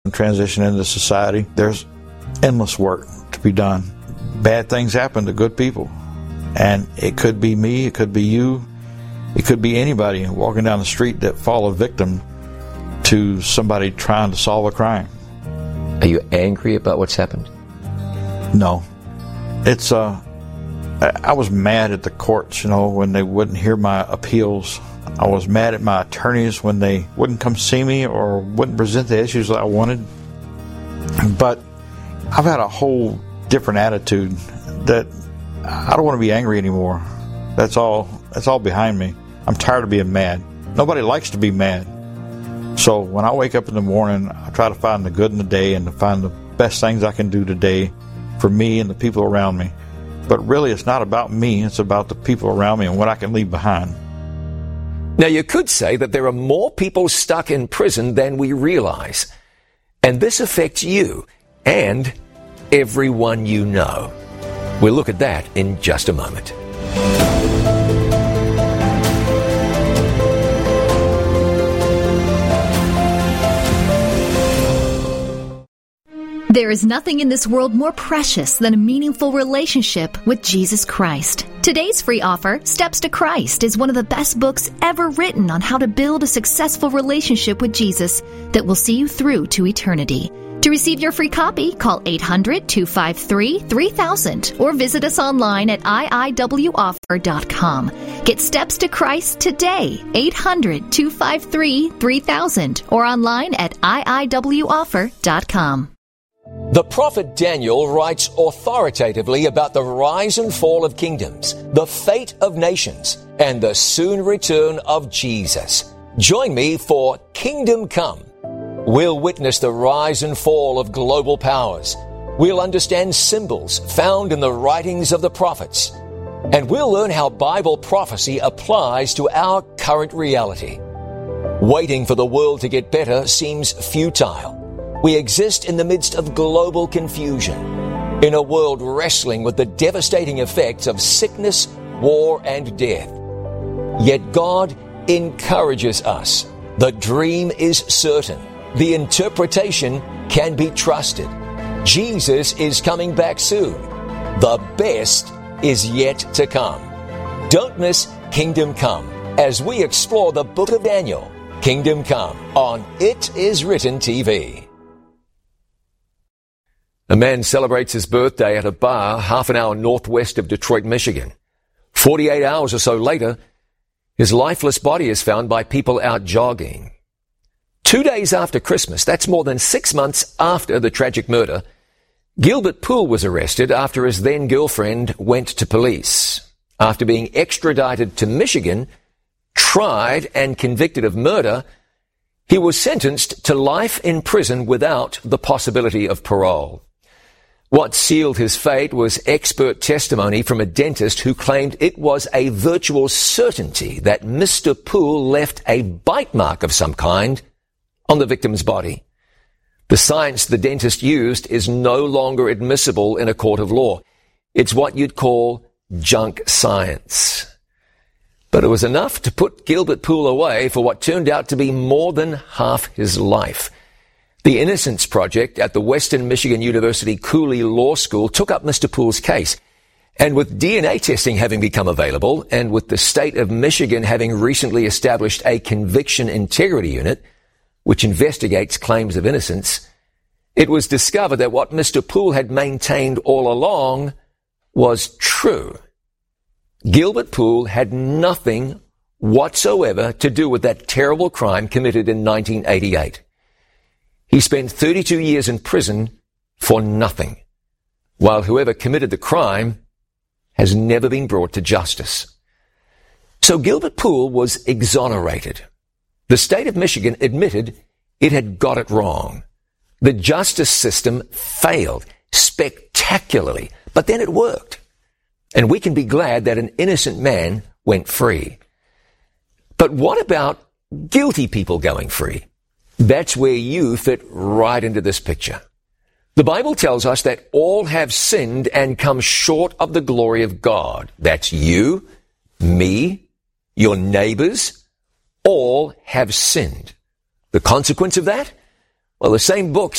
transition into society, there's endless work to be done. Bad things happen to good people. And it could be me, it could be you, it could be anybody walking down the street that fall a victim to somebody trying to solve a crime. Are you angry about what's happened? No. It's, I was mad at the courts, when they wouldn't hear my appeals. I was mad at my attorneys when they wouldn't come see me or wouldn't present the issues that I wanted. But I've had a whole different attitude that I don't want to be angry anymore. That's all behind me. I'm tired of being mad. Nobody likes to be mad. So when I wake up in the morning, I try to find the good in the day and to find the best things I can do today for me and the people around me. But really, it's not about me. It's about the people around me and what I can leave behind. Now, you could say that there are more people stuck in prison than we realize. And this affects you and everyone you know. We'll look at that in just a moment. There is nothing in this world more precious than a meaningful relationship with Jesus Christ. Today's free offer, Steps to Christ, is one of the best books ever written on how to build a successful relationship with Jesus that will see you through to eternity. To receive your free copy, call 800-253-3000 or visit us online at iiwoffer.com. Get Steps to Christ today, 800-253-3000 or online at iiwoffer.com. The prophet Daniel writes authoritatively about the rise and fall of kingdoms, the fate of nations, and the soon return of Jesus. Join me for Kingdom Come. We'll witness the rise and fall of global powers. We'll understand symbols found in the writings of the prophets. And we'll learn how Bible prophecy applies to our current reality. Waiting for the world to get better seems futile. We exist in the midst of global confusion, in a world wrestling with the devastating effects of sickness, war, and death. Yet God encourages us. The dream is certain. The interpretation can be trusted. Jesus is coming back soon. The best is yet to come. Don't miss Kingdom Come as we explore the book of Daniel. Kingdom Come on It Is Written TV. A man celebrates his birthday at a bar half an hour northwest of Detroit, Michigan. 48 hours or so later, his lifeless body is found by people out jogging. 2 days after Christmas, that's more than 6 months after the tragic murder, Gilbert Poole was arrested after his then-girlfriend went to police. After being extradited to Michigan, tried and convicted of murder, he was sentenced to life in prison without the possibility of parole. What sealed his fate was expert testimony from a dentist who claimed it was a virtual certainty that Mr. Poole left a bite mark of some kind on the victim's body. The science the dentist used is no longer admissible in a court of law. It's what you'd call junk science. But it was enough to put Gilbert Poole away for what turned out to be more than half his life. The Innocence Project at the Western Michigan University Cooley Law School took up Mr. Poole's case. And with DNA testing having become available, and with the state of Michigan having recently established a conviction integrity unit, which investigates claims of innocence, it was discovered that what Mr. Poole had maintained all along was true. Gilbert Poole had nothing whatsoever to do with that terrible crime committed in 1988. He spent 32 years in prison for nothing, while whoever committed the crime has never been brought to justice. So Gilbert Poole was exonerated. The state of Michigan admitted it had got it wrong. The justice system failed spectacularly, but then it worked. And we can be glad that an innocent man went free. But what about guilty people going free? That's where you fit right into this picture. The Bible tells us that all have sinned and come short of the glory of God. That's you, me, your neighbors. All have sinned. The consequence of that? Well, the same book